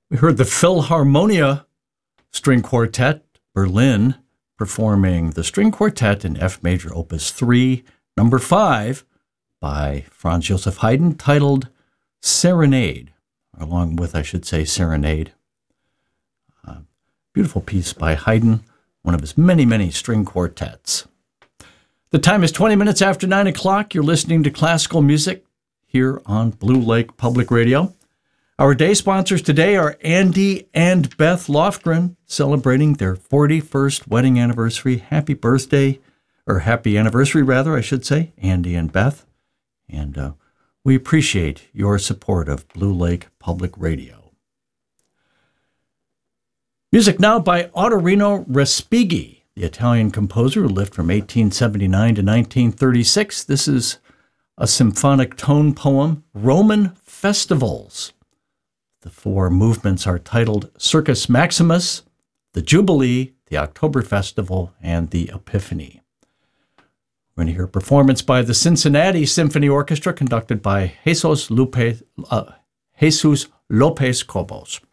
We heard the Philharmonia String Quartet, Berlin, performing the String Quartet in F Major Opus 3, number 5, by Franz Joseph Haydn, titled Serenade, along with, I should say, Serenade. Beautiful piece by Haydn, one of his many, many string quartets. The time is 20 minutes after 9 o'clock. You're listening to classical music here on Blue Lake Public Radio. Our day sponsors today are Andy and Beth Lofgren, celebrating their 41st wedding anniversary. Happy birthday, or happy anniversary, rather, I should say, Andy and Beth. And we appreciate your support of Blue Lake Public Radio. Music now by Ottorino Respighi, the Italian composer who lived from 1879 to 1936. This is a symphonic tone poem, Roman Festivals. The 4 movements are titled Circus Maximus, the Jubilee, the October Festival, and the Epiphany. We're going to hear a performance by the Cincinnati Symphony Orchestra, conducted by Jesus Lopez Cobos.